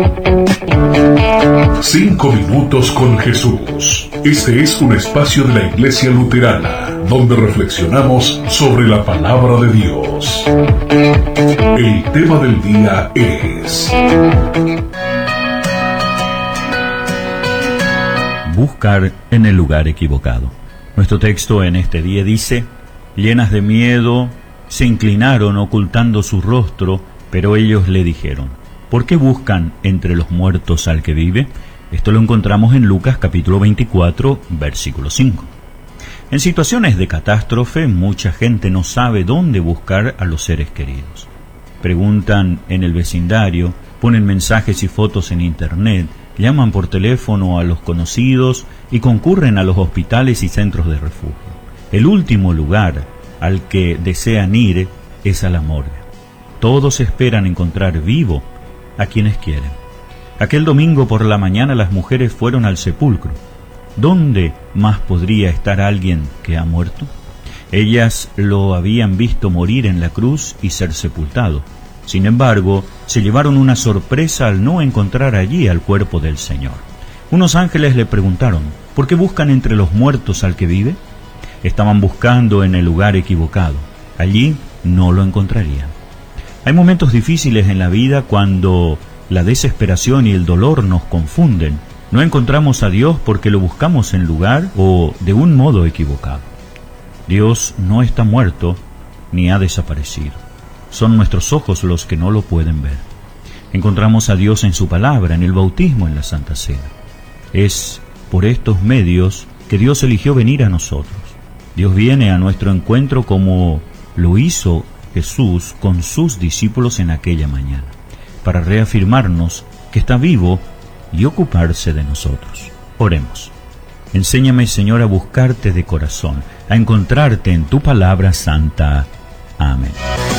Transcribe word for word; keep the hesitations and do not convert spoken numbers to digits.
Cinco minutos con Jesús. Este es un espacio de la Iglesia Luterana, donde reflexionamos sobre la palabra de Dios. El tema del día es: buscar en el lugar equivocado. Nuestro texto en este día dice: llenas de miedo, se inclinaron ocultando su rostro, pero ellos le dijeron: ¿por qué buscan entre los muertos al que vive? Esto lo encontramos en Lucas capítulo veinticuatro, versículo cinco. En situaciones de catástrofe, mucha gente no sabe dónde buscar a los seres queridos. Preguntan en el vecindario, ponen mensajes y fotos en internet, llaman por teléfono a los conocidos y concurren a los hospitales y centros de refugio. El último lugar al que desean ir es a la morgue. Todos esperan encontrar vivo a quienes quieren. Aquel domingo por la mañana las mujeres fueron al sepulcro. ¿Dónde más podría estar alguien que ha muerto? Ellas lo habían visto morir en la cruz y ser sepultado. Sin embargo, se llevaron una sorpresa al no encontrar allí al cuerpo del Señor. Unos ángeles le preguntaron: ¿por qué buscan entre los muertos al que vive? Estaban buscando en el lugar equivocado. Allí no lo encontrarían. Hay momentos difíciles en la vida cuando la desesperación y el dolor nos confunden. No encontramos a Dios porque lo buscamos en lugar o de un modo equivocado. Dios no está muerto ni ha desaparecido. Son nuestros ojos los que no lo pueden ver. Encontramos a Dios en su palabra, en el bautismo, en la Santa Cena. Es por estos medios que Dios eligió venir a nosotros. Dios viene a nuestro encuentro como lo hizo Jesús con sus discípulos en aquella mañana, para reafirmarnos que está vivo y ocuparse de nosotros. Oremos. Enséñame, Señor, a buscarte de corazón, a encontrarte en tu palabra santa. Amén.